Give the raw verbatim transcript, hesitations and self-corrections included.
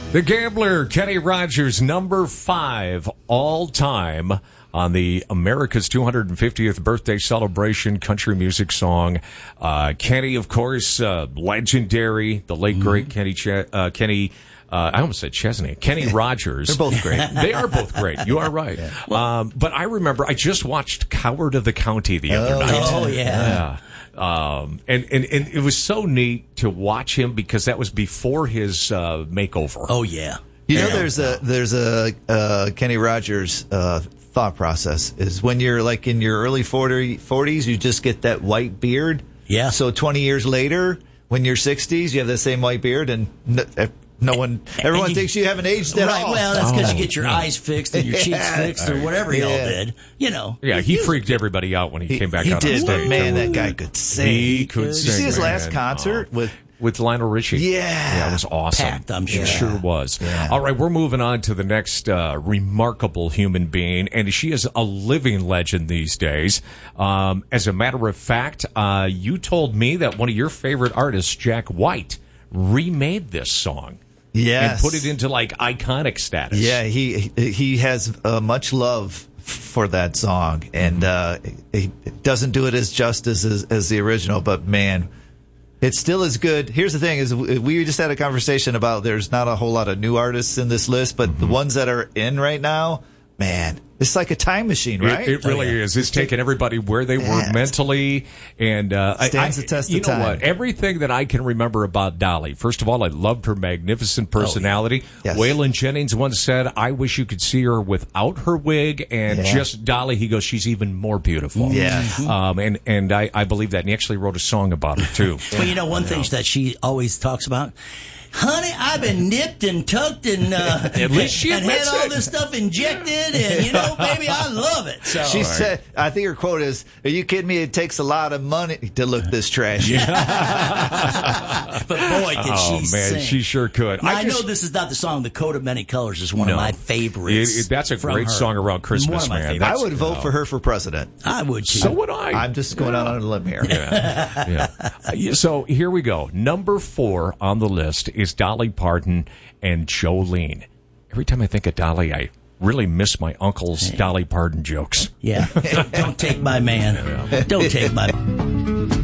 The Gambler, Kenny Rogers, number five all-time on the America's two hundred fiftieth birthday celebration country music song. Uh, Kenny, of course, uh, legendary, the late, great mm-hmm. Kenny, Ch- uh, Kenny, uh, I almost said Chesney, Kenny Rogers. They're both great. They are both great. You are right. Yeah. Well, um, but I remember, I just watched Coward of the County the other oh, night. Oh, yeah. yeah. Um, and, and, and it was so neat to watch him because that was before his uh, makeover. Oh, yeah. You know, yeah. there's a there's a uh, Kenny Rogers uh, thought process is when you're like in your early forties, you just get that white beard. Yeah. So twenty years later, when you're sixties, you have the same white beard, and no, no one, everyone you, thinks you haven't aged at right, all. Well, that's because oh, you get your yeah. eyes fixed and your cheeks yeah. fixed or whatever yeah. y'all did. You know. Yeah, he freaked everybody out when he, he came back he out did, on stage. But man, that guy could sing. He could Did sing. you see his man. last concert oh. with? With Lionel Richie. Yeah. Yeah, it was awesome. Packed, I'm sure. It sure was. Yeah. All right, we're moving on to the next uh, remarkable human being, and she is a living legend these days. Um, as a matter of fact, uh, you told me that one of your favorite artists, Jack White, remade this song. Yes. And put it into, like, iconic status. Yeah, he he has uh, much love for that song, and uh, he doesn't do it as justice as, as the original, but man, it's still as good. Here's the thing: is we just had a conversation about there's not a whole lot of new artists in this list, but mm-hmm. the ones that are in right now, man, it's like a time machine, right? It, it really oh, yeah. is. It's taking everybody where they yeah. were mentally, and uh, stands I, the test you of know time. what? Everything that I can remember about Dolly. First of all, I loved her magnificent personality. Oh, yeah. yes. Waylon Jennings once said, "I wish you could see her without her wig and yeah. just Dolly." He goes, "She's even more beautiful." Yeah, um, and and I, I believe that. And he actually wrote a song about her too. Well, you know, one thing that she always talks about. Honey, I've been nipped and tucked and uh, At least she and had admits all it. this stuff injected, and you know, baby, I love it. So she said, I think her quote is, "Are you kidding me? It takes a lot of money to look this trashy." But boy, can oh, she man, sing! she sure could. Now, I, I, just, know this is not the song. "The Coat of Many Colors" is one no. of my favorites. It, it, that's a from great her. song around Christmas, one of my man. favorites. I would vote no. for her for president. I would too. So would I. I'm just going yeah. out on a limb here. Yeah. yeah. So here we go. Number four on the list is Dolly Parton and Jolene. Every time I think of Dolly, I really miss my uncle's Dolly Parton jokes. Yeah. Don't take my man. Don't take my